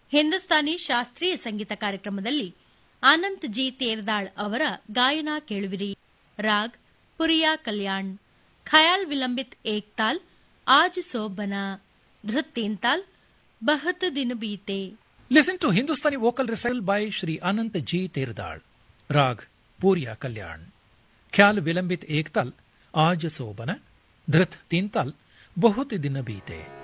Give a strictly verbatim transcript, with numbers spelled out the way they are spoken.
ಹಿಂದೂಸ್ತಾನಿ ಶಾಸ್ತ್ರೀಯ ಸಂಗೀತ ಕಾರ್ಯಕ್ರಮದಲ್ಲಿ ಆನಂದ್ ಜಿ ತೇರ್ದಾಳ್ ಅವರ ಗಾಯನ ಕೇಳುವಿರಿ. ರಾಗ್ ಪುರಿಯಾ ಕಲ್ಯಾಣ್, ಖಯಾಲ್ ವಿಲಂಬಿತ್ ಏಕ್ ತಾಲ್, ಆಜ್ ಸೋಬನ, ಧೃತ್ ತೀನ್ ತಾಲ್, ಬಹುತ್ ದಿನ Beete. Listen to Hindustani vocal recital by Shri Anant G. Terdal. Rag Puriya Kalyan. Khyal Vilambit Ek Tal, Aaj Sobana, Dhrit Teen Tal, Bahut Din Beete.